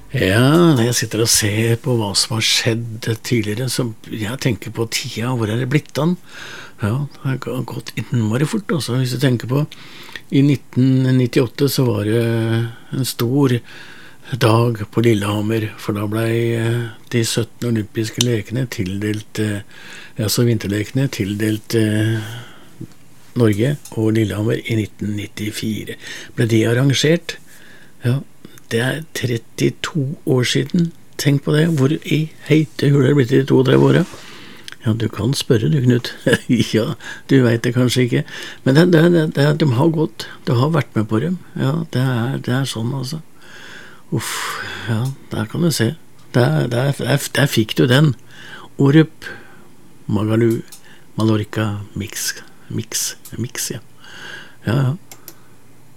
Ja, når jeg sitter og ser på hva som har skjedd tidligere, så jeg tenker på tida, hvor er det blitt an? Ja, det har gått innmari fort, altså. Hvis du tenker på, i 1998 så var det en stor dag på Lillehammer, for da ble de 17 olympiske lekene tildelt, altså vinterlekene tildelt Norge og Lillehammer i 1994. Ble de arrangert? Ja, det er 32 år siden. Tenk på det. Hvor i heite hul er det blitt i de 32 åra? Ja, du kan spørre du, Knut. Ja, du vet det kanskje ikke. Men de har gått. Du har vært med på dem. Ja, det er sånn, altså. Uff, ja, der kan du se. Der fikk du den. Orup, Magalú, Mallorca, Mix, ja. Ja, ja.